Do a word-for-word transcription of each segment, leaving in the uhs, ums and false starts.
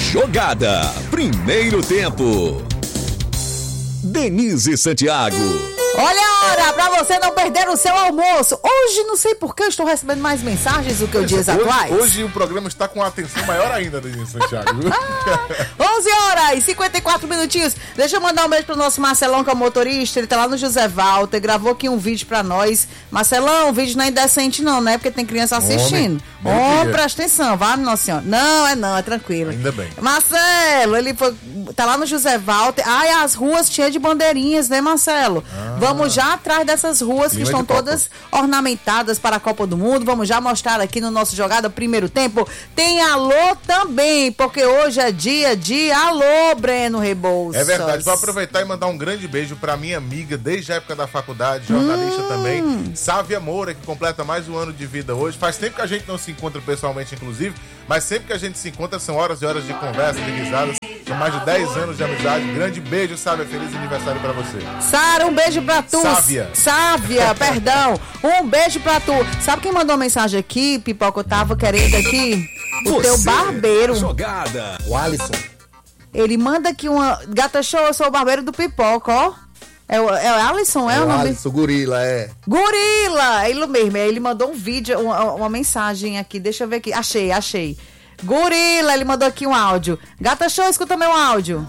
Jogada, primeiro tempo. Denise Santiago. Olha a hora pra você não perder o seu almoço. Hoje, não sei por que eu estou recebendo mais mensagens do que os dias hoje, atuais. Hoje o programa está com uma atenção maior ainda, Denise Santiago. onze horas e cinquenta e quatro minutinhos. Deixa eu mandar um beijo pro nosso Marcelão, que é o motorista. Ele tá lá no José Walter, gravou aqui um vídeo pra nós. Marcelão, o vídeo não é indecente não, né? Porque tem criança assistindo. Ó, oh, presta atenção, vá, nossa senhora. Não, é não, é tranquilo. Ainda bem. Marcelo, ele foi, tá lá no José Walter. Ai, as ruas cheias de bandeirinhas, né, Marcelo? Ah. Vamos já atrás dessas ruas que estão todas ornamentadas para a Copa do Mundo. Vamos já mostrar aqui no nosso Jogada Primeiro Tempo. Tem alô também, porque hoje é dia de alô, Breno Rebouças. É verdade, vou aproveitar e mandar um grande beijo para minha amiga desde a época da faculdade, jornalista hum. também, Sávia Moura, que completa mais um ano de vida hoje. Faz tempo que a gente não se encontra pessoalmente, inclusive, mas sempre que a gente se encontra são horas e horas de conversa, de risadas. São mais de dez anos de amizade. Grande beijo, Sávia. Feliz aniversário pra você. Sara, um beijo pra tu. Sávia. Sávia, perdão. Um beijo pra tu. Sabe quem mandou uma mensagem aqui, Pipoca? Eu tava querendo aqui. O você, teu barbeiro. Jogada. O Alisson. Ele manda aqui uma... Gata Show, eu sou o barbeiro do Pipoca, ó. É o, é o Alisson, é, é o nome? Alisson, Gorila, é. Gorila! É ele mesmo. Ele mandou um vídeo, uma, uma mensagem aqui. Deixa eu ver aqui. Achei, achei. Gorila, ele mandou aqui um áudio. Gata Show, escuta meu áudio.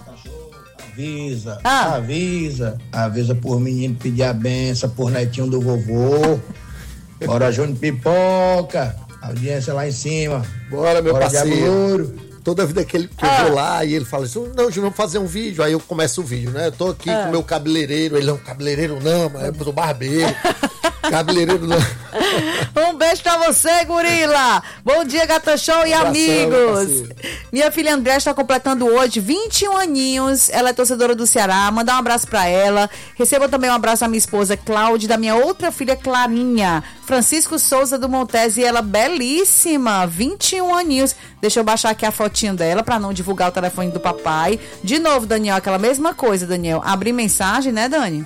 Avisa, ah. avisa. Avisa por menino pedir a benção, por netinho do vovô. Bora, Júnior Pipoca. Audiência lá em cima. Bora, meu Bora, parceiro. Toda vida que, ele, que ah. eu vou lá e ele fala assim, não, Júnior, vamos fazer um vídeo. Aí eu começo o vídeo, né? Eu tô aqui ah. com o meu cabeleireiro. Ele não, cabeleireiro não, mas eu sou barbeiro. Cabeleireiro não. Um beijo pra você, Gorila. Bom dia, Gata Show e amigos. Minha filha André está completando hoje vinte e um aninhos. Ela é torcedora do Ceará. Mandar um abraço pra ela. Receba também um abraço da minha esposa Cláudia, da minha outra filha Clarinha, Francisco Souza do Montese. E ela belíssima, vinte e um aninhos. Deixa eu baixar aqui a fotinho dela pra não divulgar o telefone do papai. De novo, Daniel, aquela mesma coisa, Daniel. Abrir mensagem, né, Dani?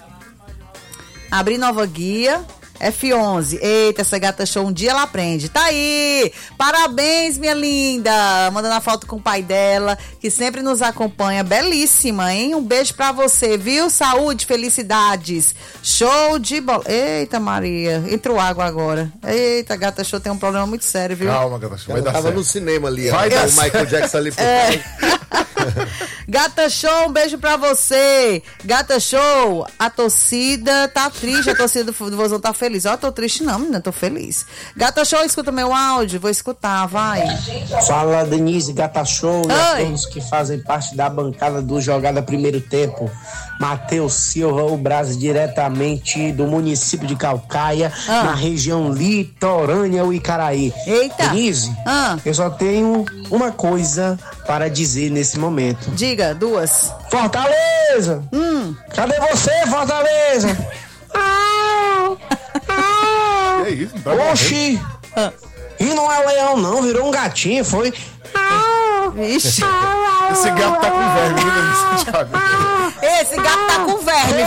Abrir nova guia. F onze. Eita, essa Gata Show, um dia ela aprende. Tá aí! Parabéns, minha linda! Mandando a foto com o pai dela, que sempre nos acompanha. Belíssima, hein? Um beijo pra você, viu? Saúde, felicidades. Show de bola. Eita, Maria. Entrou água agora. Eita, Gata Show tem um problema muito sério, viu? Calma, Gata Show. Vai Ela dar tava certo. no cinema ali, vai ó. dar O Michael Jackson ali por é. Gata Show, um beijo pra você. Gata Show, a torcida tá triste, a torcida do, do Vozão tá feliz. Ó, eu tô triste não, menina, tô feliz. Gata Show, escuta meu áudio, vou escutar, vai. Fala, Denise, Gata Show, e a Oi. todos que fazem parte da bancada do Jogada Primeiro Tempo. Matheus Silva, o Brasil, diretamente do município de Calcaia, ah. na região litorânea, o Icaraí. Eita! Denise, ah. eu só tenho uma coisa para dizer nesse momento. Diga, duas. Fortaleza! Hum. Cadê você, Fortaleza? Que é isso? Não tá Oxi! Ah. E não é o leão, não, virou um gatinho, foi. Vixe. Esse gato tá com verme, viu, Santiago? Esse gato tá com verme,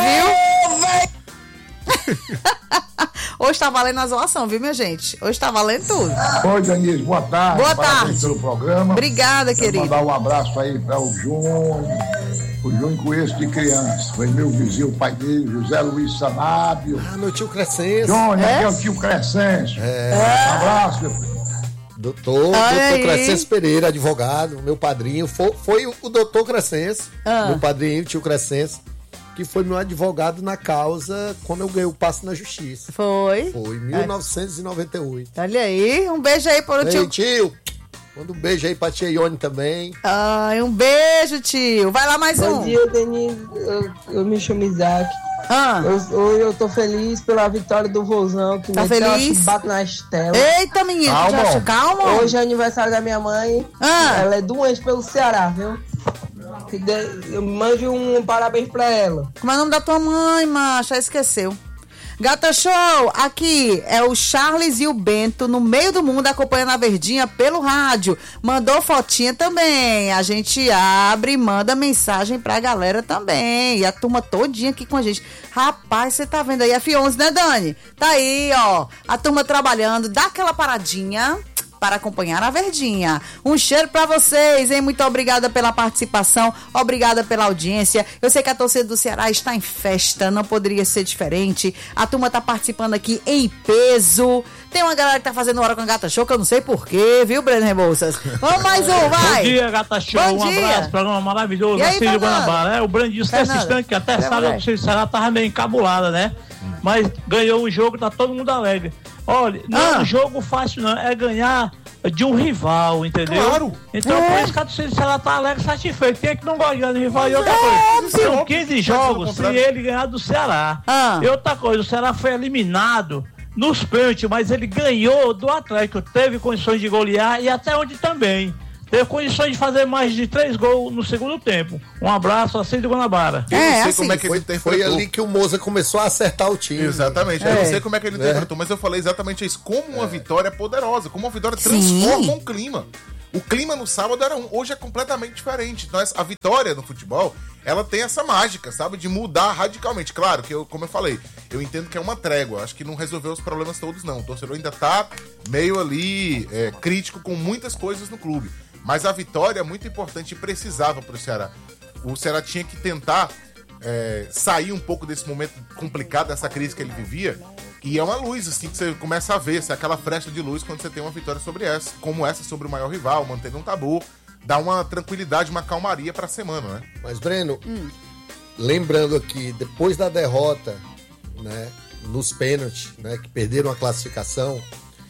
viu? Hoje tá valendo a zoação, viu, minha gente? Hoje tá valendo tudo. Oi, Denise, boa tarde. Boa Parabéns tarde. pelo programa. Obrigada, Quero querido. mandar um abraço aí para o Júnior. O Júnior conheço de criança. Foi meu vizinho, o pai dele, José Luiz Sanábio. Ah, meu tio Crescêncio. Júnior, É? aqui é o tio Crescêncio. É. Um abraço, meu filho. Doutor, doutor Crescêncio Pereira, advogado, meu padrinho. Foi, foi o, o doutor Crescêncio, ah. meu padrinho, o tio Crescêncio, que foi meu advogado na causa quando eu ganhei o passo na justiça. Foi? Foi, em mil novecentos e noventa e oito. Olha aí, um beijo aí para o tio. Ei, tio, manda um beijo aí pra tia Ione também. Ai, um beijo, tio. Vai lá mais Bom um. dia, Denise. Eu, eu me chamo Isaac. Ah. Eu, hoje eu tô feliz pela vitória do Vozão, que Tá meteu feliz? a bate na estela. Eita, menino, Calma. já acha, calma. Hoje é aniversário da minha mãe. Ah. Ela é doente pelo Ceará, viu? Que de- Eu mando um parabéns pra ela. Como é o nome da tua mãe, macho? Já esqueceu. Gata Show, aqui é o Charles e o Bento no meio do mundo acompanhando a Verdinha pelo rádio. Mandou fotinha também. A gente abre e manda mensagem pra galera também. E a turma todinha aqui com a gente. Rapaz, você tá vendo aí F onze, né, Dani? Tá aí, ó. A turma trabalhando. Dá aquela paradinha. para acompanhar a Verdinha. Um cheiro pra vocês, hein? Muito obrigada pela participação, obrigada pela audiência. Eu sei que a torcida do Ceará está em festa, não poderia ser diferente. A turma tá participando aqui em peso. Tem uma galera que tá fazendo hora com a Gata Show, que eu não sei porquê, viu, Breno Rebouças? Vamos mais um, vai! Bom dia, Gata Show. Bom um dia. abraço, programa maravilhoso. E aí, Cílio Fernando? Guanabara, né? O Brandinho disse nesse instante que até sabe que o Ceará tava meio encabulada, né? Mas ganhou o jogo, tá todo mundo alegre. Olha, não é Ah. um jogo fácil, não. É ganhar de um rival, entendeu? Claro. Então, É. por isso que a torcida do Ceará tá alegre, satisfeito. Quem é que não gosta de ganhar de rival? E outra É, coisa, sim. são quinze jogos se contrário. ele ganhar do Ceará. Ah. E outra coisa, o Ceará foi eliminado nos pênaltis, mas ele ganhou do Atlético, teve condições de golear e até onde também. Teve condições de fazer mais de três gols no segundo tempo. Um abraço, assim do Guanabara. Eu É, não sei assim, como é que ele Foi, interpretou. foi ali que o Moza começou a acertar o time. Exatamente, É. eu não sei como é que ele É. interpretou, mas eu falei exatamente isso. Como uma vitória poderosa, como uma vitória Sim. transforma um clima. O clima no sábado era um, hoje é completamente diferente. Então, essa- a vitória no futebol, ela tem essa mágica, sabe? De mudar radicalmente. Claro que, eu, como eu falei, eu entendo que é uma trégua. Acho que não resolveu os problemas todos, não. O torcedor ainda tá meio ali é, crítico com muitas coisas no clube. Mas a vitória é muito importante e precisava pro Ceará. O Ceará tinha que tentar é, sair um pouco desse momento complicado, dessa crise que ele vivia. E é uma luz, assim, que você começa a ver, assim, aquela frecha de luz quando você tem uma vitória sobre essa, como essa sobre o maior rival, mantendo um tabu, dá uma tranquilidade, uma calmaria pra semana, né? Mas, Breno, lembrando aqui, depois da derrota, né, nos pênaltis, né, que perderam a classificação,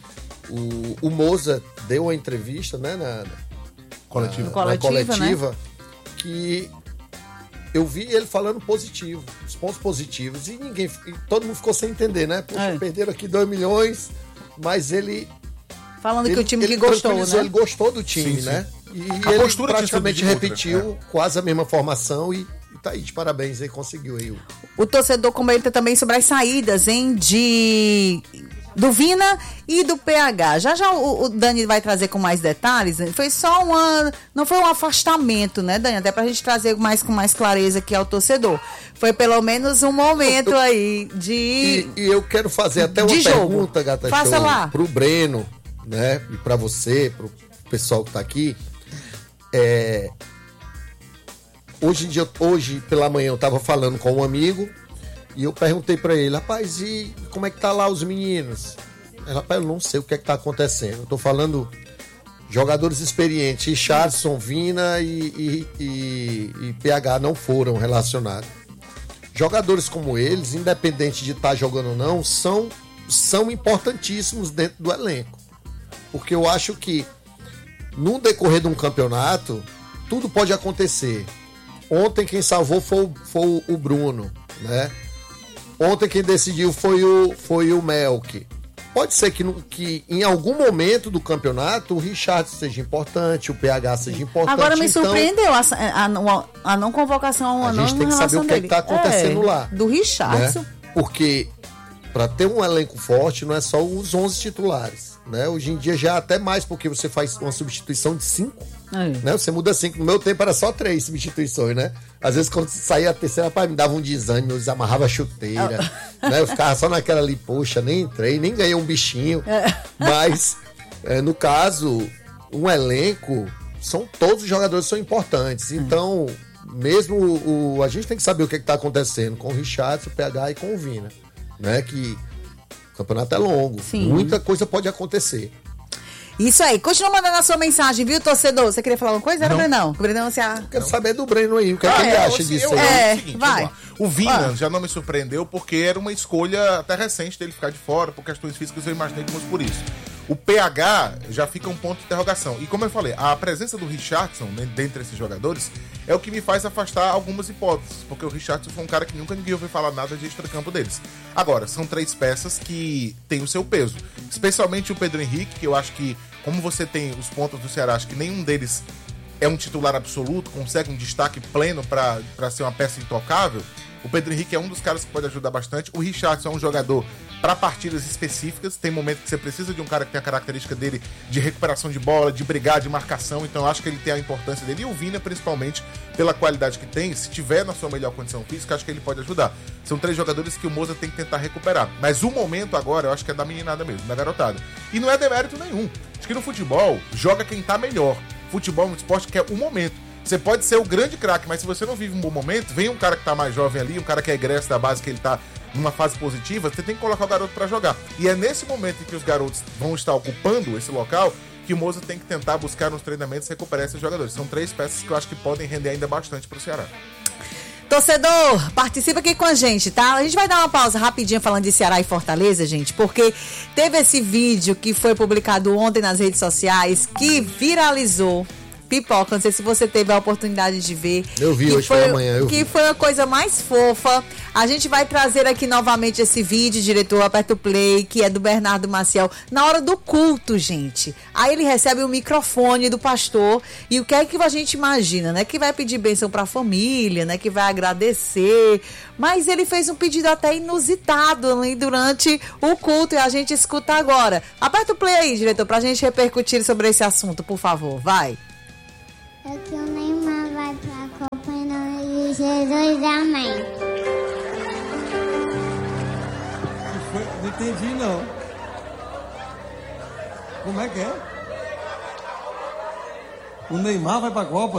o, o Moza deu uma entrevista, né, na, Coletiva. na, Coletiva, na coletiva, que eu vi ele falando positivo, os pontos positivos, e ninguém, e todo mundo ficou sem entender, né? Poxa, É. perderam aqui dois milhões, mas ele Falando que ele, o time ele que gostou, tranquilizou, né? ele gostou do time, Sim, sim. né? E A ele postura tinha sido praticamente de outra, repetiu quase a mesma formação e, e tá aí, de parabéns aí, conseguiu aí. o- O torcedor comenta também sobre as saídas, hein, de do Vina e do P H. Já já o, o Dani vai trazer com mais detalhes. Foi só uma, não foi um afastamento, né, Dani? Até pra gente trazer mais com mais clareza aqui ao torcedor. Foi pelo menos um momento aí de E, e eu quero fazer até uma De jogo. pergunta, Gata Faça Show, lá. pro Breno, né? E pra você, pro pessoal que tá aqui. É, Hoje em dia, hoje pela manhã eu tava falando com um amigo e eu perguntei pra ele, rapaz, e como é que tá lá os meninos? Ele, rapaz, eu não sei o que é que tá acontecendo. Eu tô falando jogadores experientes, Richardson, Vina e, e, e, e P H não foram relacionados. Jogadores como eles, independente de estar jogando ou não, são, são importantíssimos dentro do elenco. Porque eu acho que no decorrer de um campeonato, tudo pode acontecer. Ontem quem salvou foi, o- foi o Bruno, né? Ontem quem decidiu foi o, foi o Melk. Pode ser que, no- que em algum momento do campeonato o Richard seja importante, o P H seja importante. Agora me então, surpreendeu a, a, a, a não convocação, a, A não gente tem que saber relação o que é dele. que tá acontecendo É, lá. Do Richardson. né? Porque para ter um elenco forte não é só os onze titulares, né? Hoje em dia já até mais, porque você faz uma substituição de cinco, É. né? Você muda cinco. No meu tempo era só três substituições, né? Às vezes quando saía a terceira, pai, me dava um desânimo, eu amarrava a chuteira, né? Eu ficava só naquela ali, poxa, nem entrei, nem ganhei um bichinho. Mas, é, no caso, um elenco, são todos os jogadores são importantes. Então, mesmo o, o- a gente tem que saber o que está acontecendo com o Richardson, o P H e com o Vina, né? Que o campeonato é longo, Sim. muita coisa pode acontecer. Isso aí. Continua mandando a sua mensagem, viu, torcedor? Você queria falar alguma coisa? Era, Não. Brenão? Brenão, você... Quero saber do Breno aí, o que, é que ele é, acha assim, disso eu aí. acho É, o seguinte, vai. vamos lá. O Vina Ah. já não me surpreendeu porque era uma escolha até recente dele ficar de fora, por questões físicas eu imaginei que fosse por isso. O P H já fica um ponto de interrogação. E como eu falei, a presença do Richardson, né, dentre esses jogadores, é o que me faz afastar algumas hipóteses, porque o Richardson foi um cara que nunca ninguém ouviu falar nada de extracampo deles. Agora, são três peças que têm o seu peso, especialmente o Pedro Henrique, que eu acho que, como você tem os pontos do Ceará, acho que nenhum deles é um titular absoluto, consegue um destaque pleno para ser uma peça intocável. O Pedro Henrique é um dos caras que pode ajudar bastante. O Richardson é um jogador para partidas específicas. Tem momentos que você precisa de um cara que tem a característica dele de recuperação de bola, de brigar, de marcação. Então eu acho que ele tem a importância dele. E o Vina, principalmente, pela qualidade que tem, se tiver na sua melhor condição física, acho que ele pode ajudar. São três jogadores que o Moza tem que tentar recuperar. Mas o momento agora, eu acho que é da meninada mesmo, da garotada. E não é demérito nenhum. Acho que no futebol, joga quem tá melhor. Futebol é um esporte que é o momento. Você pode ser o grande craque, mas se você não vive um bom momento, vem um cara que tá mais jovem ali, um cara que é egresso da base, que ele tá numa fase positiva, você tem que colocar o garoto pra jogar. E é nesse momento em que os garotos vão estar ocupando esse local que o Moza tem que tentar buscar nos treinamentos e recuperar esses jogadores. São três peças que eu acho que podem render ainda bastante pro Ceará. Torcedor, participa aqui com a gente, tá? A gente vai dar uma pausa rapidinho falando de Ceará e Fortaleza, gente, porque teve esse vídeo que foi publicado ontem nas redes sociais que viralizou. Pipoca, não sei se você teve a oportunidade de ver. Eu vi hoje foi, pela manhã, eu Que vi. foi a coisa mais fofa. A gente vai trazer aqui novamente esse vídeo, diretor, aperta o play, que é do Bernardo Maciel, na hora do culto, gente. Aí ele recebe o microfone do pastor e o que é que a gente imagina, né? Que vai pedir bênção pra família, né? Que vai agradecer. Mas ele fez um pedido até inusitado, né? Durante o culto e a gente escuta agora. Aperta o play aí, diretor, pra gente repercutir sobre esse assunto, por favor. Vai. É que o Neymar vai pra Copa em nome de Jesus, amém. Não entendi, não. Como é que é? O Neymar vai pra Copa?